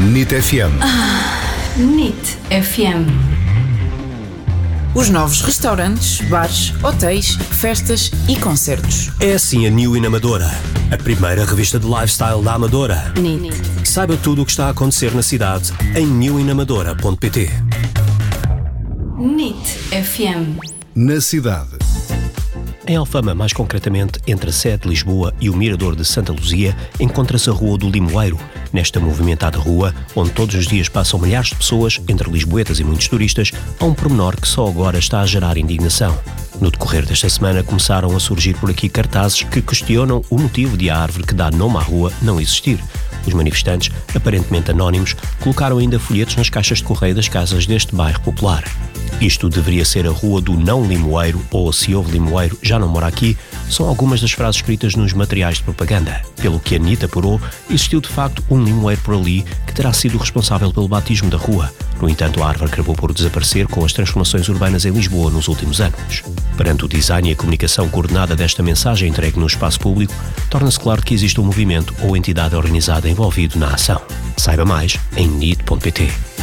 NIT FM. NIT FM. Os novos restaurantes, bares, hotéis, festas e concertos. É assim a New In Amadora, a primeira revista de lifestyle da Amadora. NIT. Saiba tudo o que está a acontecer na cidade em newinamadora.pt. NIT FM. Na cidade. Em Alfama, mais concretamente entre a sede de Lisboa e o Mirador de Santa Luzia, encontra-se a Rua do Limoeiro. Nesta movimentada rua, onde todos os dias passam milhares de pessoas, entre lisboetas e muitos turistas, há um pormenor que só agora está a gerar indignação. No decorrer desta semana começaram a surgir por aqui cartazes que questionam o motivo de a árvore que dá nome à rua não existir. Os manifestantes, aparentemente anónimos, colocaram ainda folhetos nas caixas de correio das casas deste bairro popular. Isto deveria ser a Rua do Não Limoeiro, ou se houve limoeiro já não mora aqui, são algumas das frases escritas nos materiais de propaganda. Pelo que a NIT apurou, existiu de facto um limoeiro por ali que terá sido responsável pelo batismo da rua. No entanto, a árvore acabou por desaparecer com as transformações urbanas em Lisboa nos últimos anos. Perante o design e a comunicação coordenada desta mensagem entregue no espaço público, torna-se claro que existe um movimento ou entidade organizada envolvido na ação. Saiba mais em NIT.pt.